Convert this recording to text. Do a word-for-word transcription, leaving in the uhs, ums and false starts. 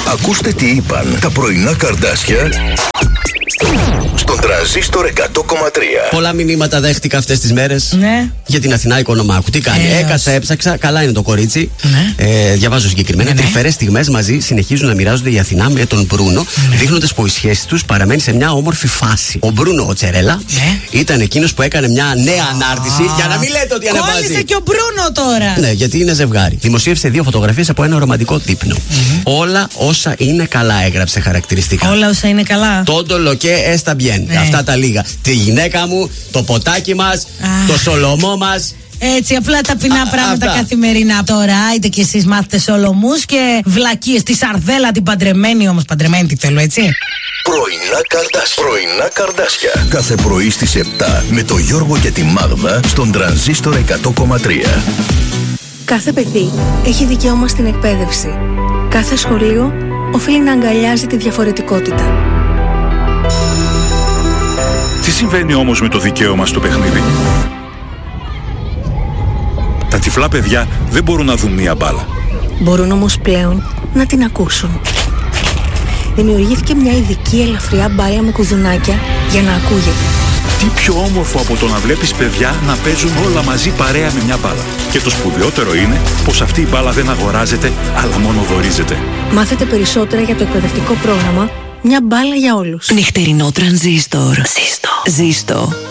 Ακούστε τι είπαν τα πρωινά Καρντάσια στον Τρανζίστορ εκατό κόμμα τρία. Πολλά μηνύματα δέχτηκα αυτές τις μέρες. Ναι. Για την Αθηνά Οικονομάκου. Τι κάνει, Έλεος. Έκατσα, έψαξα. Καλά είναι το κορίτσι. Ναι. Ε, διαβάζω συγκεκριμένα. Ναι, ναι. Τρυφερές στιγμές μαζί συνεχίζουν να μοιράζονται η Αθηνά με τον Μπρούνο, ναι. δείχνοντας πως η σχέση τους παραμένει σε μια όμορφη φάση. Ο Μπρούνο, ο Τσερέλα, ναι. ήταν εκείνος που έκανε μια νέα ανάρτηση. Για να μην λέτε ότι ανεβάζει. Κόλλησε και ο Μπρούνο τώρα. Ναι, γιατί είναι ζευγάρι. Δημοσίευσε δύο φωτογραφίες από ένα ρομαντικό δείπνο. Mm-hmm. Όλα όσα είναι καλά, έγραψε χαρακτηριστικά. Όλα όσα είναι καλά. Todo lo que está bien. Ναι. Αυτά τα λίγα. Τη γυναίκα μου, το ποτάκι μας, το σολομό μας. Έτσι, απλά ταπεινά Α, πράγματα αυτά. καθημερινά. Τώρα, είτε κι εσείς μάθετε σολομούς και βλακίες. Τη σαρδέλα την παντρεμένη όμως, παντρεμένη τη θέλω, έτσι. Πρωινά Καρντάσια. Πρωινά Καρντάσια. Κάθε πρωί στις επτά με το Γιώργο και τη Μάγδα στον Τρανζίστορ εκατό κόμμα τρία. Κάθε παιδί έχει δικαίωμα στην εκπαίδευση. Κάθε σχολείο οφείλει να αγκαλιάζει τη διαφορετικότητα. Τι συμβαίνει όμως με το δικαίωμα στο παιχνίδι? Τα τυφλά παιδιά δεν μπορούν να δουν μία μπάλα. Μπορούν όμως πλέον να την ακούσουν. Δημιουργήθηκε μια ειδική ελαφριά μπάλα με κουδουνάκια για να ακούγεται. Τι πιο όμορφο από το να βλέπεις παιδιά να παίζουν όλα μαζί παρέα με μια μπάλα. Και το σπουδαιότερο είναι πως αυτή η μπάλα δεν αγοράζεται, αλλά μόνο δωρίζεται. Μάθετε περισσότερα για το εκπαιδευτικό πρόγραμμα «Μια μπάλα για όλους». Νυχτερινό τρανζίστορ. Ζήστο. Ζήστο.